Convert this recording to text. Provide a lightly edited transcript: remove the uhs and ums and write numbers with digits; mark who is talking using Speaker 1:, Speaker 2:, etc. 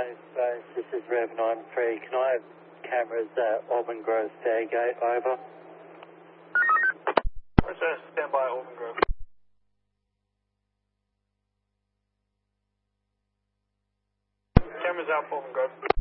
Speaker 1: Base, this is Rev 93. Can I have cameras at Auburn Grove Fairgate, over?
Speaker 2: Sir, stand by Auburn Grove. Cameras out, Auburn Grove.